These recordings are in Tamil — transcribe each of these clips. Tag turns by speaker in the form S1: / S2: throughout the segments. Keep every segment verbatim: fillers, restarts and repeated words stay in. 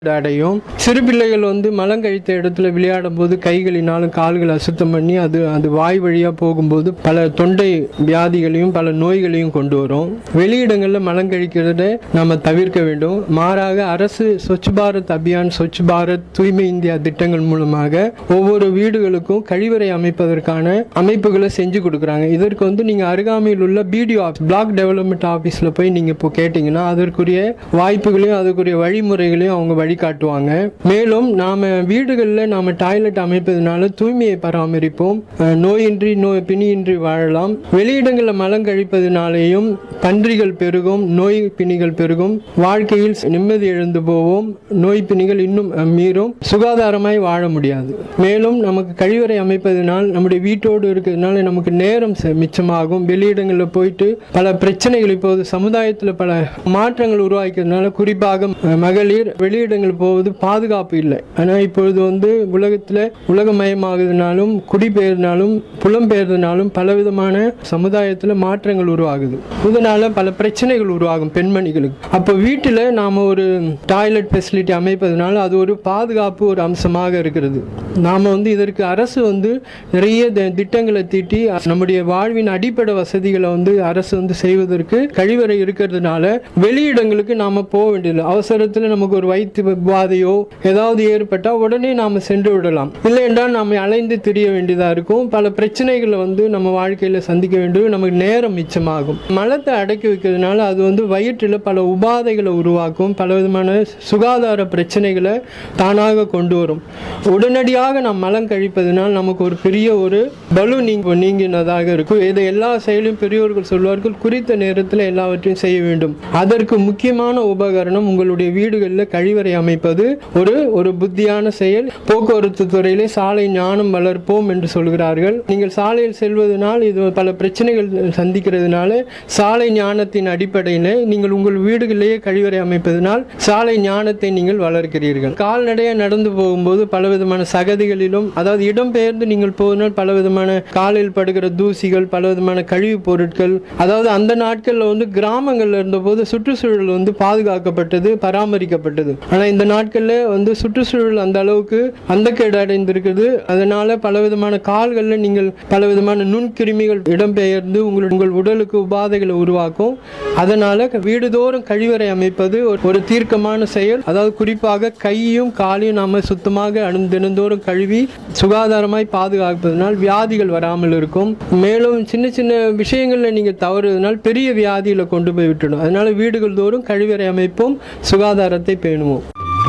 S1: அடையும். சிறு பிள்ளைகள் வந்து மலம் கழித்த இடத்துல விளையாடும் போது கைகளினாலும் கால்களை அசுத்தம் பண்ணி அது அது வாய் வழியாக போகும்போது பல தொண்டை வியாதிகளையும் பல நோய்களையும் கொண்டு வரும். வெளியிடங்களில் மலம் கழிக்கிறத நம்ம தவிர்க்க வேண்டும். மாறாக அரசு ஸ்வச் பாரத் அபியான், ஸ்வச் பாரத், தூய்மை இந்தியா திட்டங்கள் மூலமாக ஒவ்வொரு வீடுகளுக்கும் கழிவறை அமைப்பதற்கான அமைப்புகளை செஞ்சு கொடுக்குறாங்க. இதற்கு வந்து நீங்கள் அருகாமையில் உள்ள பிடிஓ ஆஃபீஸ், பிளாக் டெவலப்மெண்ட் ஆஃபீஸில் போய் நீங்கள் இப்போ கேட்டிங்கன்னா அதற்குரிய வாய்ப்புகளையும் அதுக்குரிய வழிமுறைகளையும் அவங்க வழிகாட்டுவாங்க. மேலும் நாம வீடுகளில் நாம டாய்லெட் அமைப்பதனால தூய்மையை பராமரிப்போம், நோயின்றி நோய் பிணியின்றி வாழலாம். வெளியிடங்களில் மலம் கழிப்பதனாலேயும் பன்றிகள் பெருகும், நோய் பிணிகள் பெருகும், வாழ்க்கையில் நிம்மதி எழுந்து போவோம், நோய் பிணிகள் இன்னும் மீறும், சுகாதாரமாய் வாழ முடியாது. மேலும் நமக்கு கழிவறை அமைப்பதனால் நம்முடைய வீட்டோடு இருக்கிறதுனால நமக்கு நேரம் மிச்சமாகும். வெளியிடங்களில் போயிட்டு பல பிரச்சனைகள் இப்போது சமுதாயத்தில் பல மாற்றங்கள் உருவாக்கிறதுனால குறிப்பாக மகளிர் வெளியிடங்கள் போவது பாதுகாப்பு இல்லை. ஆனால் இப்பொழுது வந்து உலகத்தில் உலகமயமாகுதுனாலும் குடிபெயர்னாலும் புலம்பெயர்னாலும் பலவிதமான சமுதாயத்தில் மாற்றங்கள் உருவாகுது. இதனால பல பிரச்சனைகள் உருவாகும் பெண்மணிகளுக்கு. அப்போ வீட்டில் நாம் ஒரு டாய்லெட் ஃபெசிலிட்டி அமைப்பதனால அது ஒரு பாதுகாப்பு ஒரு அம்சமாக இருக்கிறது. நாம் வந்து இதற்கு அரசு வந்து நிறைய திட்டங்களை தீட்டி நம்முடைய வாழ்வின் அடிப்படை வசதிகளை வந்து அரசு வந்து செய்வதற்கு கழிவறை இருக்கிறதுனால வெளியிடங்களுக்கு நாம் போக வேண்டியதில்லை. அவசரத்தில் நமக்கு ஒரு வயிற்று பாதையோ ஏதாவது ஏற்பட்டால் உடனே நாம் சென்று விடலாம். இல்லை என்றால் நாம் அலைந்து திரிய வேண்டியதாக இருக்கும். பல பிரச்சனைகளை வந்து நம்ம வாழ்க்கையில் சந்திக்க வேண்டும். நமக்கு நேரம் மிச்சமாகும். மலத்தை அடக்கி வைக்கிறதுனால அது வந்து வயிற்றில் பல உபாதைகளை உருவாக்கும், பல விதமான சுகாதார பிரச்சனைகளை தானாக கொண்டு வரும். உடனடியாக நாம் மலம் கழிப்பதனால் நமக்கு ஒரு பெரிய ஒரு பலு நீங்க நீங்கினதாக இருக்கும். இதை எல்லா செயலும் பெரியோர்கள் சொல்வார்கள், குறித்த நேரத்தில் எல்லாவற்றையும் செய்ய வேண்டும். அதற்கு முக்கியமான உபகரணம் உங்களுடைய வீடுகளில் கழிவறை அமைப்பது ஒரு ஒரு புத்தியான செயல். போக்குவரத்து துறையிலே சாலை ஞானம் வளர்ப்போம் என்று சொல்கிறார்கள். நீங்கள் சாலையில் செல்வதனால் இது பல பிரச்சனைகள் சந்திக்கிறதுனால சாலை ஞானத்தின் அடிப்படையில் நீங்கள் உங்கள் வீடுகளிலேயே கழிவறை அமைப்பதனால் சாலை ஞானத்தை நீங்கள் வளர்க்கிறீர்கள். கால்நடையாக நடந்து போகும்போது பலவிதமான சகதிகளிலும், அதாவது இடம்பெயர்ந்து நீங்கள் போவதனால் பலவிதமான காலில் படுகிற தூசிகள், பலவிதமான கழிவுப் பொருட்கள், அதாவது அந்த நாட்களில் வந்து கிராமங்களில் இருந்தபோது சுற்றுச்சூழல் வந்து பாதுகாக்கப்பட்டது, பராமரிக்கப்பட்டது. ஆனால் இந்த நாட்களில் வந்து சுற்றுச்சூழல் அந்த அளவுக்கு அந்த கேடு அடைந்திருக்கிறது. அதனால பலவிதமான கால்களில் நீங்கள் பலவிதமான நுண்கிருமிகள் இடம்பெயர்ந்து உங்கள் உங்கள் உடலுக்கு உபாதைகளை உருவாக்கும். அதனால வீடுதோறும் கழிவறை அமைப்பது ஒரு தீர்க்கமான செயல். அதாவது குறிப்பாக கையும் காலையும் நாம சுத்தமாக தினந்தோறும் கழுவி சுகாதாரமாய் பாதுகாப்பதனால் வியாதிகள் வராமல் இருக்கும். மேலும் சின்ன சின்ன விஷயங்களில் நீங்கள் தவறுவதனால் பெரிய வியாதிகளை கொண்டு போய் விட்டுடும். அதனால வீடுகள் தோறும் கழிவறை அமைப்போம், சுகாதாரத்தை பேணுவோம்.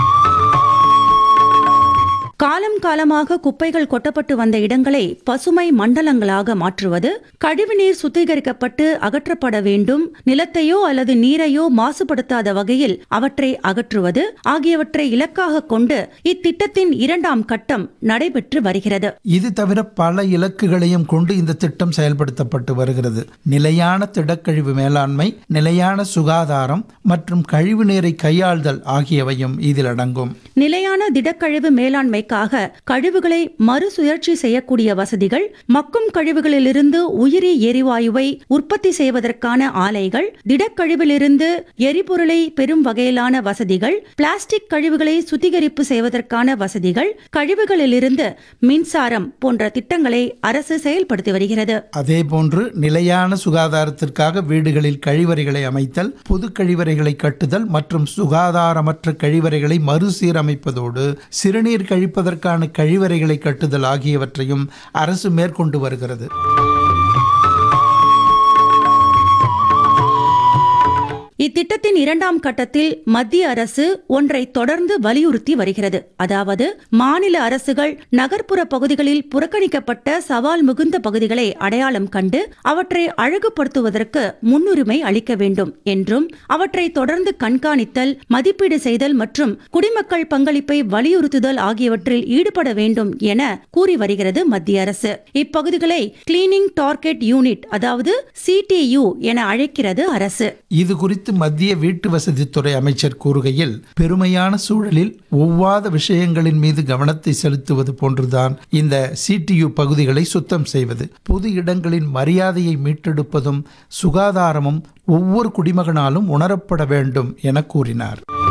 S2: காலம் காலமாக குப்பைகள் கொட்டப்பட்டு வந்த இடங்களை பசுமை மண்டலங்களாக மாற்றுவது, கழிவுநீர் சுத்திகரிக்கப்பட்டு அகற்றப்பட வேண்டும், நிலத்தையோ அல்லது நீரையோ மாசுபடுத்தாத வகையில் அவற்றை அகற்றுவது ஆகியவற்றை இலக்காக கொண்டு இத்திட்டத்தின் இரண்டாம் கட்டம் நடைபெற்று வருகிறது.
S3: இது தவிர பல இலக்குகளையும் கொண்டு இந்த திட்டம் செயல்படுத்தப்பட்டு வருகிறது. நிலையான திடக்கழிவு மேலாண்மை, நிலையான சுகாதாரம் மற்றும் கழிவு நீரை கையாள்தல் ஆகியவையும் இதில் அடங்கும்.
S2: நிலையான திடக்கழிவு மேலாண்மை கழிவுகளை மறுசுழற்சி செய்யக்கூடிய வசதிகள், மக்கும் கழிவுகளிலிருந்து உயிரி எரிவாயுவை உற்பத்தி செய்வதற்கான ஆலைகள், திடக்கழிவிலிருந்து எரிபொருளை பெறும் வகையிலான வசதிகள், பிளாஸ்டிக் கழிவுகளை சுத்திகரிப்பு செய்வதற்கான வசதிகள், கழிவுகளிலிருந்து மின்சாரம் போன்ற திட்டங்களை அரசு செயல்படுத்தி வருகிறது.
S3: அதேபோன்று நிலையான சுகாதாரத்திற்காக வீடுகளில் கழிவறைகளை அமைத்தல், பொது கழிவறைகளை கட்டுதல் மற்றும் சுகாதாரமற்ற கழிவறைகளை மறுசீரமைப்பதோடு சிறுநீர் கழிப்பதற்கான கழிவறைகளை கட்டுதல் ஆகியவற்றையும் அரசு மேற்கொண்டு வருகிறது.
S2: இத்திட்டத்தின் இரண்டாம் கட்டத்தில் மத்திய அரசு ஒன்றை தொடர்ந்து வலியுறுத்தி வருகிறது. அதாவது மாநில அரசுகள் நகர்ப்புற பகுதிகளில் புறக்கணிக்கப்பட்ட சவால் மிகுந்த பகுதிகளை அடையாளம் கண்டு அவற்றை அழகுபடுத்துவதற்கு முன்னுரிமை அளிக்க வேண்டும் என்றும், அவற்றை தொடர்ந்து கண்காணித்தல், மதிப்பீடு செய்தல் மற்றும் குடிமக்கள் பங்களிப்பை வலியுறுத்துதல் ஆகியவற்றில் ஈடுபட வேண்டும் என கூறி வருகிறது மத்திய அரசு. இப்பகுதிகளை கிளீனிங் டார்கெட் யூனிட், அதாவது சிடியு என அழைக்கிறது அரசு.
S3: இது குறித்து மத்திய வீட்டு வசதித்துறை அமைச்சர் கூறுகையில், பெருமையான சூழலில் ஒவ்வாத விஷயங்களின் மீது கவனத்தை செலுத்துவது போன்றுதான் இந்த சிடியு பகுதிகளை சுத்தம் செய்வது. பொது இடங்களின் மரியாதையை மீட்டெடுப்பதும் சுகாதாரமும் ஒவ்வொரு குடிமகனாலும் உணரப்பட வேண்டும் என கூறினார்.